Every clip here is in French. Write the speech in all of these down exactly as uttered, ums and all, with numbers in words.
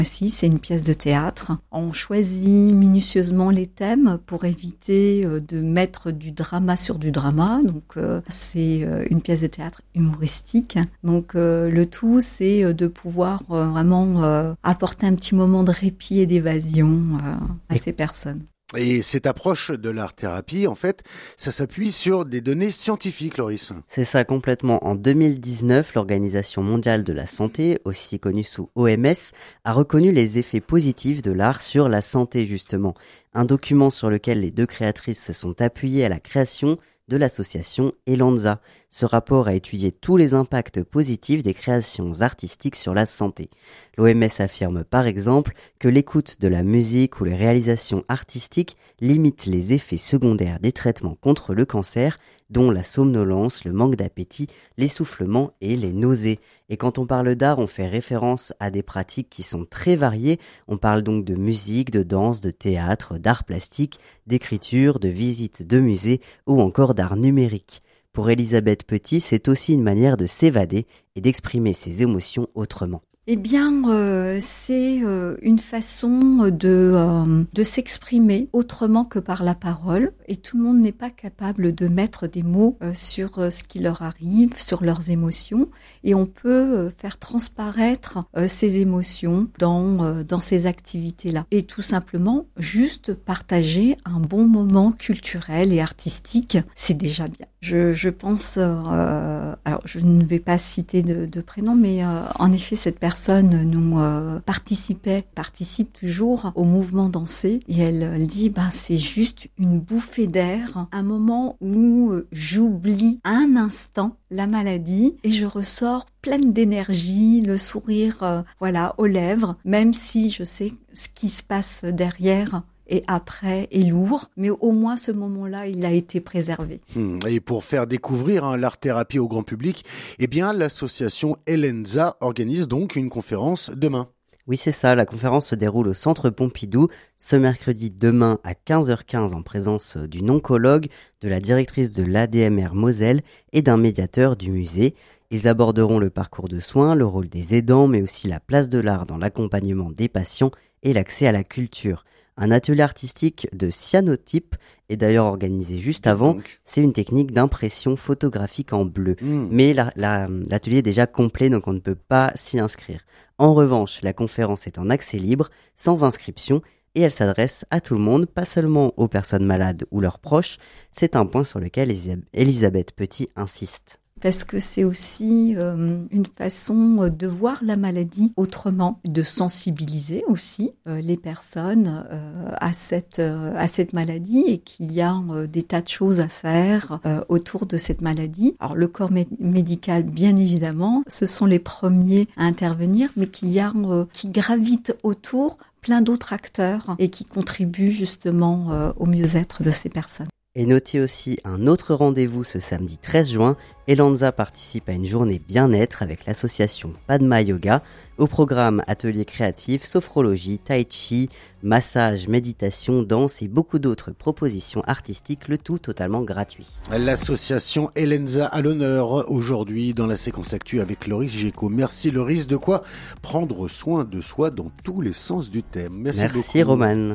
Si, c'est une pièce de théâtre. On choisit minutieusement les thèmes pour éviter de mettre du drama sur du drama. Donc, euh, c'est une pièce de théâtre humoristique. Donc, euh, le tout, c'est de pouvoir euh, vraiment euh, apporter un petit moment de répit et d'évasion euh, à et, ces personnes. Et cette approche de l'art-thérapie, en fait, ça s'appuie sur des données scientifiques, Loris. C'est ça, complètement. En deux mille dix-neuf, l'Organisation mondiale de la santé, aussi connue sous O M S, a reconnu les effets positifs de l'art sur la santé, justement. Un document sur lequel les deux créatrices se sont appuyées à la création de l'association Elanza. Ce rapport a étudié tous les impacts positifs des créations artistiques sur la santé. L'O M S affirme par exemple que l'écoute de la musique ou les réalisations artistiques limitent les effets secondaires des traitements contre le cancer, dont la somnolence, le manque d'appétit, l'essoufflement et les nausées. Et quand on parle d'art, on fait référence à des pratiques qui sont très variées. On parle donc de musique, de danse, de théâtre, d'art plastique, d'écriture, de visite de musées ou encore d'art numérique. Pour Elisabeth Petit, c'est aussi une manière de s'évader et d'exprimer ses émotions autrement. Eh bien, euh, c'est euh, une façon de, euh, de s'exprimer autrement que par la parole. Et tout le monde n'est pas capable de mettre des mots euh, sur euh, ce qui leur arrive, sur leurs émotions. Et on peut euh, faire transparaître euh, ces émotions dans, euh, dans ces activités-là. Et tout simplement, juste partager un bon moment culturel et artistique, c'est déjà bien. Je, je pense, euh, alors je ne vais pas citer de, de prénom, mais euh, en effet, cette personne Personne nous euh, participait, participe toujours au mouvement dansé et elle, elle dit bah c'est juste une bouffée d'air, un moment où euh, j'oublie un instant la maladie et je ressors pleine d'énergie, le sourire euh, voilà aux lèvres, même si je sais ce qui se passe derrière. Et après est lourd, mais au moins ce moment-là, il a été préservé. Et pour faire découvrir hein, l'art-thérapie au grand public, eh bien l'association Elanza organise donc une conférence demain. Oui, c'est ça. La conférence se déroule au Centre Pompidou ce mercredi demain à quinze heures quinze en présence d'une oncologue, de la directrice de l'A D M R Moselle et d'un médiateur du musée. Ils aborderont le parcours de soins, le rôle des aidants, mais aussi la place de l'art dans l'accompagnement des patients et l'accès à la culture. Un atelier artistique de cyanotype est d'ailleurs organisé juste avant. C'est une technique d'impression photographique en bleu. Mmh. Mais la, la, l'atelier est déjà complet, donc on ne peut pas s'y inscrire. En revanche, la conférence est en accès libre, sans inscription, et elle s'adresse à tout le monde, pas seulement aux personnes malades ou leurs proches. C'est un point sur lequel Elisabeth Petit insiste. Parce que c'est aussi euh, une façon de voir la maladie autrement, de sensibiliser aussi euh, les personnes euh, à cette euh, à cette maladie et qu'il y a euh, des tas de choses à faire euh, autour de cette maladie. Alors le corps mé- médical, bien évidemment, ce sont les premiers à intervenir, mais qu'il y a euh, qui gravitent autour plein d'autres acteurs et qui contribuent justement euh, au mieux-être de ces personnes. Et notez aussi un autre rendez-vous ce samedi treize juin. Elanza participe à une journée bien-être avec l'association Padma Yoga. Au programme ateliers créatifs, sophrologie, tai chi, massage, méditation, danse et beaucoup d'autres propositions artistiques, le tout totalement gratuit. L'association Elanza à l'honneur aujourd'hui dans la séquence actu avec Loris Géco. Merci Loris, de quoi prendre soin de soi dans tous les sens du thème. Merci, Merci beaucoup. Romane.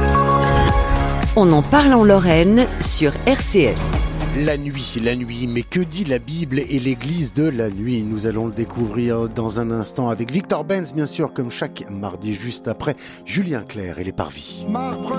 On en parle en Lorraine sur R C F. La nuit, la nuit, mais que dit la Bible et l'église de la nuit? Nous allons le découvrir dans un instant avec Victor Benz, bien sûr, comme chaque mardi, juste après Julien Clerc et les Parvis.